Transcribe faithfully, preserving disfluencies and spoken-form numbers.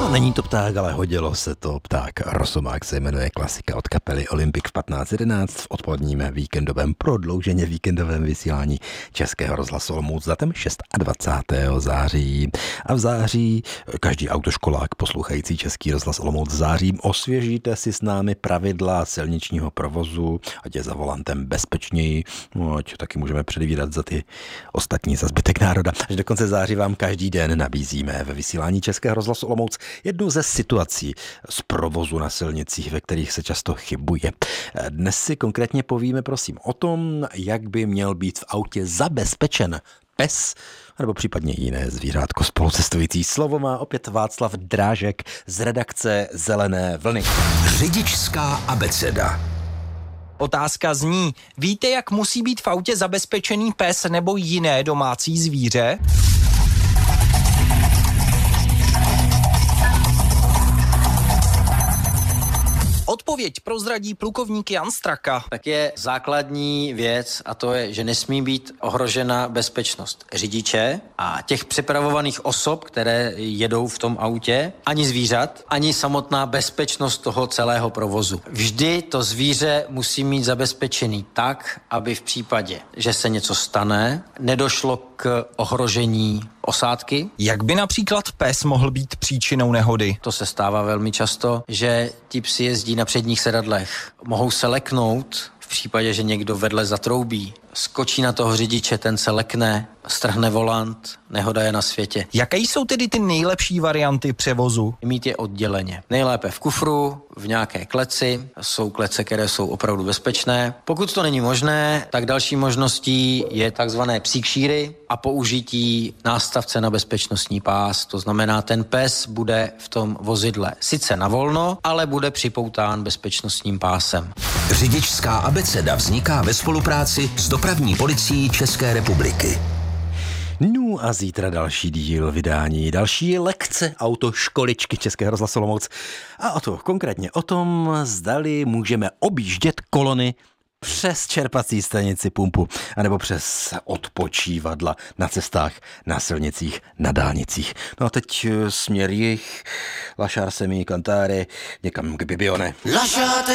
No, není to pták, ale hodilo se to. Pták Rosomák se jmenuje, klasika od kapely Olympic v patnáct jedenáct v odpoledním víkendovém, prodlouženě víkendovém vysílání Českého rozhlasu Olomouc s datem dvacátého šestého září. A v září každý autoškolák poslouchající Český rozhlas Olomouc zářím osvěžíte si s námi pravidla silničního provozu, ať je za volantem bezpečněji, no, ať taky můžeme předvídat za ty ostatní, za zbytek národa. Až do konce září vám každý den nabízíme ve vysílání Českého rozhlasu Olomouc jednu ze situací z provozu na silnicích, ve kterých se často chybuje. Dnes si konkrétně povíme, prosím, o tom, jak by měl být v autě zabezpečen pes, nebo případně jiné zvířátko spolucestující. Slovo má opět Václav Drážek z redakce Zelené vlny. Řidičská abeceda. Otázka zní, víte, jak musí být v autě zabezpečený pes nebo jiné domácí zvíře? Odpověď prozradí plukovník Jan Straka. Tak je základní věc a to je, že nesmí být ohrožena bezpečnost řidiče a těch přepravovaných osob, které jedou v tom autě, ani zvířat, ani samotná bezpečnost toho celého provozu. Vždy to zvíře musí mít zabezpečený tak, aby v případě, že se něco stane, nedošlo k ohrožení osádky. Jak by například pes mohl být příčinou nehody? To se stává velmi často, že ti psi jezdí na předních sedadlech. Mohou se leknout v případě, že někdo vedle zatroubí. Skočí na toho řidiče, ten se lekne, strhne volant, nehoda je na světě. Jaké jsou tedy ty nejlepší varianty převozu? Mít je odděleně. Nejlépe v kufru, v nějaké kleci. Jsou klece, které jsou opravdu bezpečné. Pokud to není možné, tak další možností je takzvané psí kšíry a použití nástavce na bezpečnostní pás. To znamená, ten pes bude v tom vozidle sice na volno, ale bude připoután bezpečnostním pásem. Řidičská abeceda vzniká ve spolupráci s dopravní policií České republiky. No a zítra další díl vydání, další lekce autoškoličky Českého rozhlasu Olomouc. A o to, konkrétně o tom, zdali můžeme objíždět kolony přes čerpací stanici pumpu, anebo přes odpočívadla na cestách, na silnicích, na dálnicích. No a teď směr jich, lasciar se mi cantare někam k Bibione. Lasciate